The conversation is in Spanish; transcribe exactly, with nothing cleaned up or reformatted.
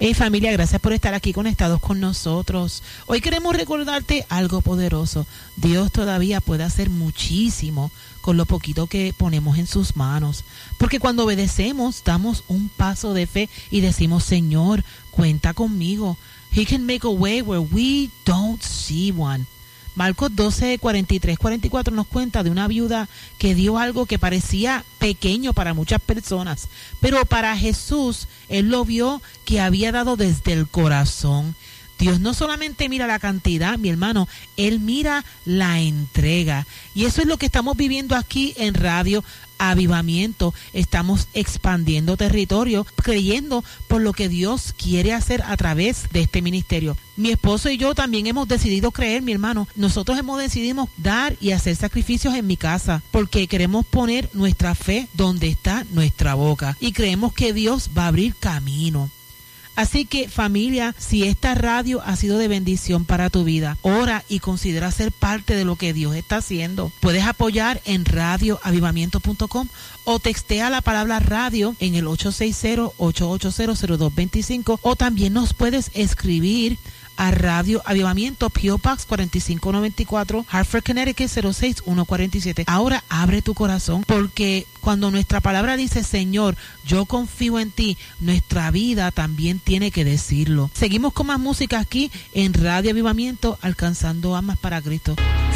Hey familia, gracias por estar aquí conectados con nosotros. Hoy queremos recordarte algo poderoso. Dios todavía puede hacer muchísimo con lo poquito que ponemos en sus manos. Porque cuando obedecemos, damos un paso de fe y decimos, Señor, cuenta conmigo. He can make a way where we don't see one. Marcos doce, cuarenta y tres, cuarenta y cuatro nos cuenta de una viuda que dio algo que parecía pequeño para muchas personas, pero para Jesús, Él lo vio que había dado desde el corazón. Dios no solamente mira la cantidad, mi hermano, Él mira la entrega. Y eso es lo que estamos viviendo aquí en Radio Avivamiento. Estamos expandiendo territorio, creyendo por lo que Dios quiere hacer a través de este ministerio. Mi esposo y yo también hemos decidido creer, mi hermano. Nosotros hemos decidido dar y hacer sacrificios en mi casa, porque queremos poner nuestra fe donde está nuestra boca. Y creemos que Dios va a abrir camino. Así que familia, si esta radio ha sido de bendición para tu vida, ora y considera ser parte de lo que Dios está haciendo. Puedes apoyar en radio avivamiento punto com o textea la palabra radio en el ocho seis cero, ocho ocho cero, cero dos dos cinco, o también nos puedes escribir a Radio Avivamiento, P O Box cuarenta y cinco noventa y cuatro, Hartford, Connecticut cero seis uno cuatro siete. Ahora abre tu corazón, porque cuando nuestra palabra dice, Señor, yo confío en ti, nuestra vida también tiene que decirlo. Seguimos con más música aquí en Radio Avivamiento, alcanzando almas para Cristo.